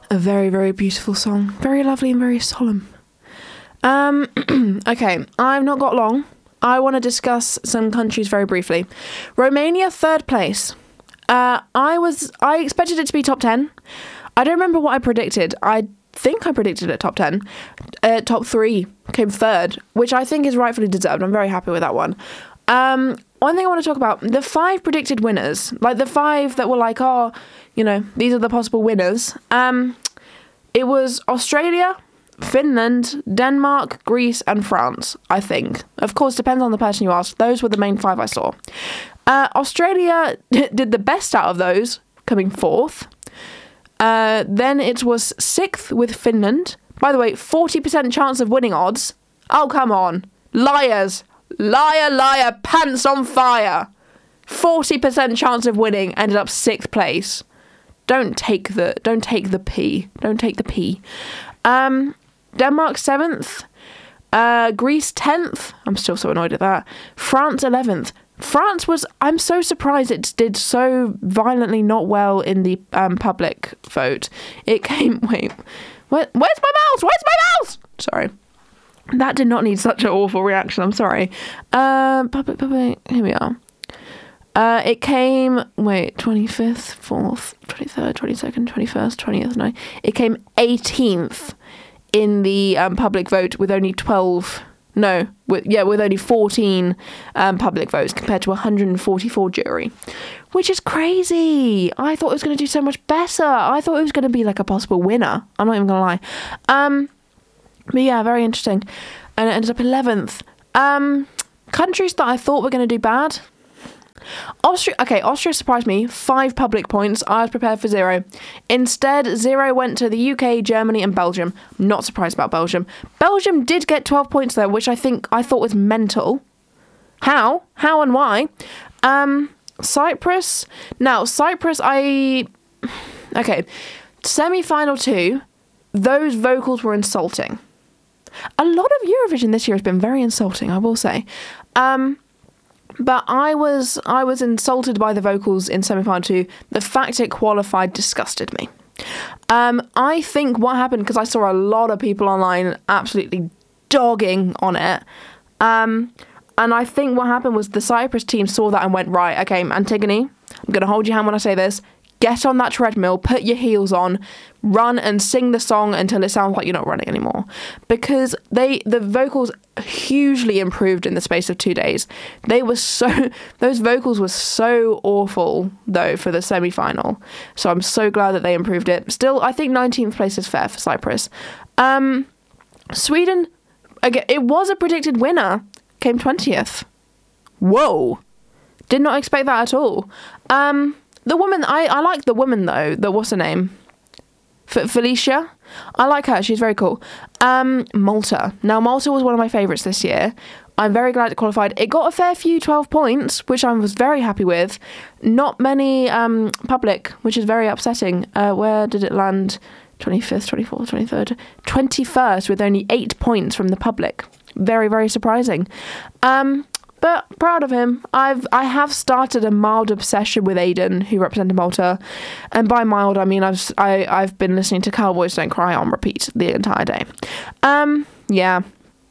A very, very beautiful song. Very lovely and very solemn. Okay, I've not got long. I want to discuss some countries very briefly. Romania, 3rd place. I expected it to be top 10. I don't remember what I predicted. I think I predicted it top 10. Top 3 came 3rd, which I think is rightfully deserved. I'm very happy with that one. One thing I want to talk about, the 5 predicted winners, like the 5 that were like, oh, you know, these are the possible winners. It was Australia, Finland, Denmark, Greece and France, I think. Of course, depends on the person you ask. Those were the main 5 I saw. Australia did the best out of those, coming 4th. Then it was 6th with Finland. By the way, 40% chance of winning odds. Oh, come on. Liars. Liar, liar, pants on fire. 40% chance of winning, ended up 6th place. Don't take the P. Don't take the P. Denmark 7th. Greece 10th. I'm still so annoyed at that. France 11th. France was, I'm so surprised it did so violently not well in the public vote. It came, where's my mouse? Where's my mouse? Sorry. That did not need such an awful reaction, I'm sorry. Public, here we are. It came, 25th, 4th, 23rd, 22nd, 21st, 20th, no. It came 18th in the public vote with only 14 public votes compared to 144 jury, which is crazy. I thought it was going to do so much better. I thought it was going to be like a possible winner. I'm not even going to lie. But yeah, very interesting. And it ended up 11th. Countries that I thought were going to do bad. Austria surprised me. 5 public points. I was prepared for 0. Instead, 0 went to the UK, Germany and Belgium. Not surprised about Belgium. Belgium did get 12 points though, which I thought was mental. How and why? Cyprus. Now, Cyprus, semi-final 2, those vocals were insulting. A lot of Eurovision this year has been very insulting, I will say. But I was insulted by the vocals in semi-final 2. The fact it qualified disgusted me. I think what happened, because I saw a lot of people online absolutely dogging on it, and I think what happened was the Cyprus team saw that and went, right, okay, Antigone, I'm going to hold your hand when I say this. Get on that treadmill, put your heels on, run and sing the song until it sounds like you're not running anymore. Because the vocals hugely improved in the space of 2 days. Those vocals were so awful, though, for the semi-final. So I'm so glad that they improved it. Still, I think 19th place is fair for Cyprus. Sweden, again, it was a predicted winner, came 20th. Whoa. Did not expect that at all. The woman, I like the woman though. What's her name? Felicia. I like her. She's very cool. Malta. Now, Malta was one of my favourites this year. I'm very glad it qualified. It got a fair few 12 points, which I was very happy with. Not many public, which is very upsetting. Where did it land? 25th, 24th, 23rd, 21st with only 8 points from the public. Very, very surprising. But proud of him. I have started a mild obsession with Aiden, who represented Malta, and by mild I mean I've been listening to Cowboys Don't Cry on repeat the entire day. Yeah.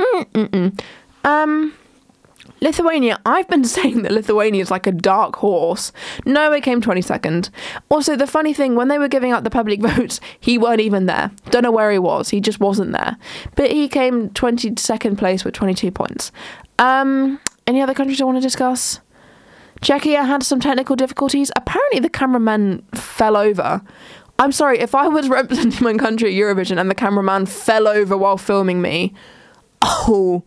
Lithuania. I've been saying that Lithuania is like a dark horse. No, it came 22nd. Also, the funny thing, when they were giving out the public votes, he weren't even there. Don't know where he was. He just wasn't there. But he came 22nd place with 22 points. Any other countries I want to discuss? Czechia had some technical difficulties. Apparently the cameraman fell over. I'm sorry, if I was representing my country at Eurovision and the cameraman fell over while filming me, I'm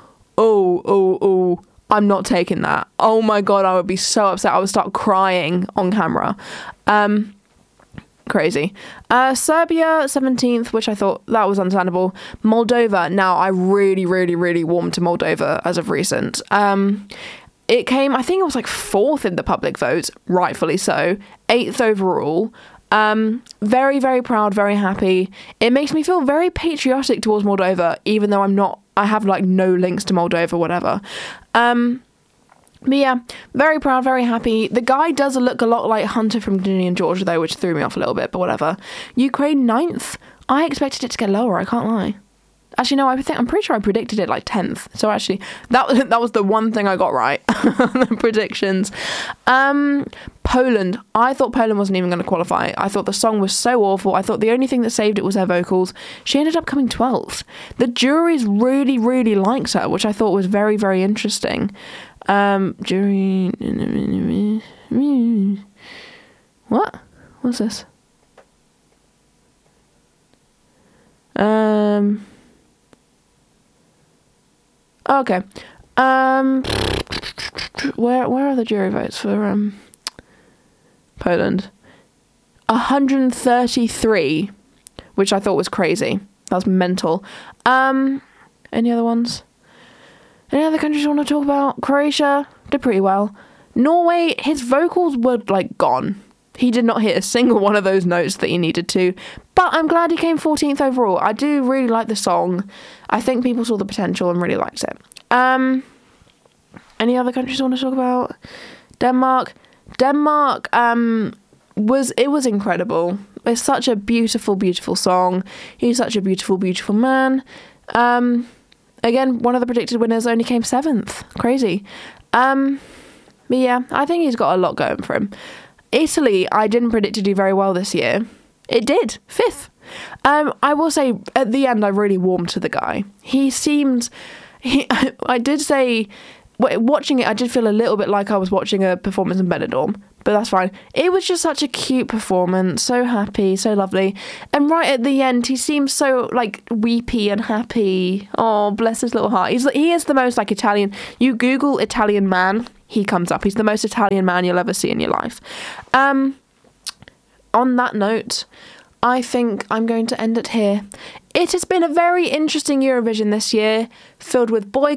not taking that. Oh my God, I would be so upset. I would start crying on camera. Crazy. Serbia 17th, which I thought that was understandable. Moldova. Now I really warmed to Moldova as of recent. It came, I think it was like 4th in the public vote, rightfully so. 8th overall. Very, very proud, very happy. It makes me feel very patriotic towards Moldova, even though I have like no links to Moldova, whatever. But yeah, very proud, very happy. The guy does look a lot like Hunter from Ginny and Georgia though, which threw me off a little bit, but whatever. Ukraine 9th. I expected it to get lower, I can't lie. Actually, no, I'm pretty sure I predicted it like 10th. So actually, that was the one thing I got right. The predictions. Poland. I thought Poland wasn't even going to qualify. I thought the song was so awful. I thought the only thing that saved it was her vocals. She ended up coming 12th. The juries really, really liked her, which I thought was very, very interesting. Jury... What? What's this? Okay. Where are the jury votes for Poland? 133, which I thought was crazy. That's mental. Any other ones? Any other countries you want to talk about? Croatia did pretty well. Norway, his vocals were like gone. He did not hit a single one of those notes that he needed to. But I'm glad he came 14th overall. I do really like the song. I think people saw the potential and really liked it. Any other countries I want to talk about? Denmark. Denmark was incredible. It's such a beautiful, beautiful song. He's such a beautiful, beautiful man. Again, one of the predicted winners only came 7th. Crazy. But yeah, I think he's got a lot going for him. Italy, I didn't predict to do very well this year. It did. 5th. I will say, at the end, I really warmed to the guy. I did say, watching it, I did feel a little bit like I was watching a performance in Benidorm, but that's fine. It was just such a cute performance, so happy, so lovely. And right at the end, he seems so, like, weepy and happy. Oh, bless his little heart. He is the most, like, Italian. You Google Italian man, he comes up. He's the most Italian man you'll ever see in your life. On that note, I think I'm going to end it here. It has been a very interesting Eurovision this year, filled with boy